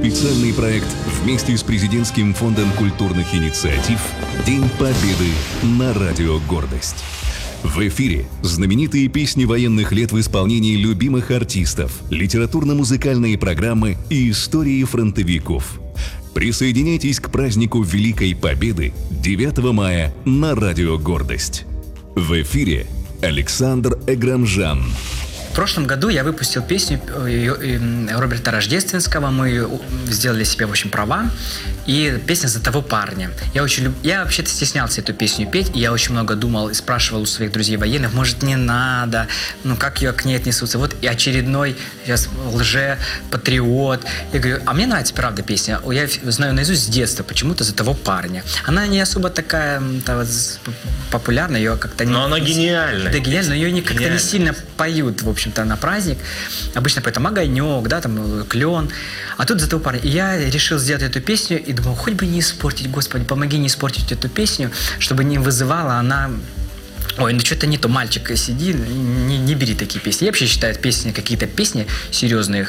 Специальный проект вместе с Президентским фондом культурных инициатив «День Победы» на Радио Гордость. В эфире знаменитые песни военных лет в исполнении любимых артистов, литературно-музыкальные программы и истории фронтовиков. Присоединяйтесь к празднику Великой Победы 9 мая на Радио Гордость. В эфире Александр Эграмжан. В прошлом году я выпустил песню Роберта Рождественского. Мы сделали себе, в общем, права. И песня «За того парня». Я вообще-то стеснялся эту песню петь. И я очень много думал и спрашивал у своих друзей военных, может, не надо, ну как ее к ней отнесутся. Вот и очередной сейчас лже-патриот. Я говорю, а мне нравится, правда, песня. Я знаю наизусть с детства почему-то «За того парня». Она не особо такая популярная, ее как-то... Но она гениальная. Да, гениальная, но ее как-то не сильно поют, в общем-то, на праздник. Обычно поют там «Огонек», да, там «Клен». А тут «За того парня». И я решил сделать эту песню и думал, хоть бы не испортить, Господи, помоги не испортить эту песню, чтобы не вызывала она... Ой, ну что-то не то, мальчик, сиди, не бери такие песни. Я вообще считаю, какие-то песни серьезные,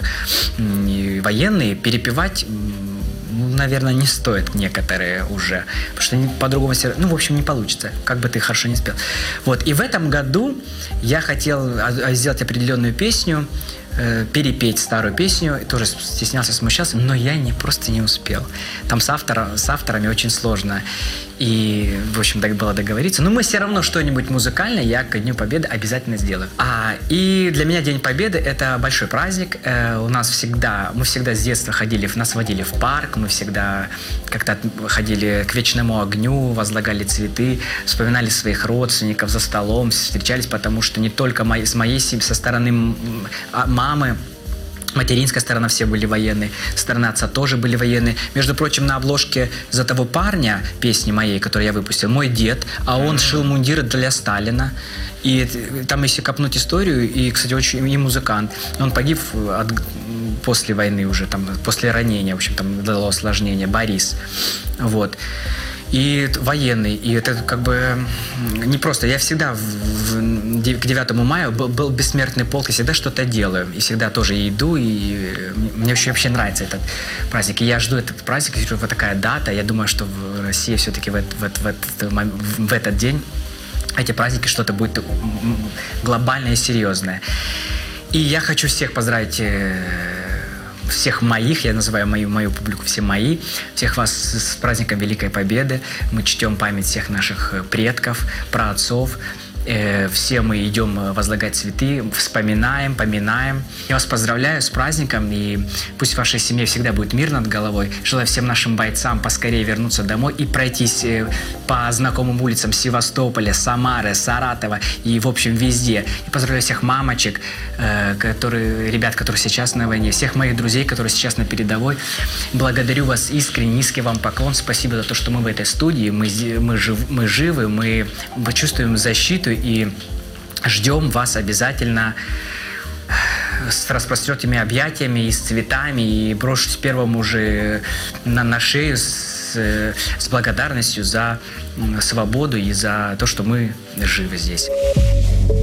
военные, перепевать... наверное, не стоит некоторые уже, потому что по-другому, ну, в общем, не получится, как бы ты хорошо не спел. Вот, и в этом году я хотел сделать определенную песню, перепеть старую песню, тоже стеснялся, смущался, но я просто не успел. Там с авторами очень сложно. И, в общем, так было договориться. Но мы все равно что-нибудь музыкальное я к Дню Победы обязательно сделаю. И для меня День Победы – это большой праздник. Мы всегда с детства нас водили в парк, мы всегда как-то ходили к вечному огню, возлагали цветы, вспоминали своих родственников за столом, встречались, потому что не только с моей семьи, со стороны мамы, материнская сторона все были военные, со стороны отца тоже были военные. Между прочим, на обложке «За того парня» песни моей, которую я выпустил, мой дед, а он шил мундиры для Сталина. И там, если копнуть историю, и, кстати, очень и музыкант, он погиб после войны уже, там, после ранения, в общем, там дало осложнение, Борис. Вот. И военный, и это как бы не просто. Я всегда к 9 мая был бессмертный полк, и всегда что-то делаю. И всегда тоже иду, и мне вообще нравится этот праздник. И я жду этот праздник, вот такая дата. Я думаю, что в России все-таки в этот день, эти праздники, что-то будет глобальное и серьезное. И я хочу всех поздравить, всех моих, я называю мою публику все мои, всех вас с праздником Великой Победы. Мы чтем память всех наших предков, праотцов. Все мы идем возлагать цветы, вспоминаем, поминаем. Я вас поздравляю с праздником, и пусть в вашей семье всегда будет мир над головой. Желаю всем нашим бойцам поскорее вернуться домой и пройтись по знакомым улицам Севастополя, Самары, Саратова и, в общем, везде. И поздравляю всех мамочек, ребят, которые сейчас на войне, всех моих друзей, которые сейчас на передовой. Благодарю вас искренне, низкий вам поклон. Спасибо за то, что мы в этой студии, мы живы, мы чувствуем защиту, и ждем вас обязательно с распростертыми объятиями и с цветами, и брошусь первому же на шею с благодарностью за свободу и за то, что мы живы здесь.